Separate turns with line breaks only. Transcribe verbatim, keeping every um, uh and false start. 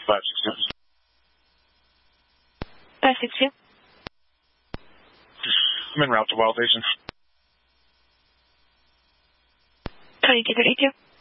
five six two.
five six two.
I'm en route to Wild Station.
twenty-two thirty-two.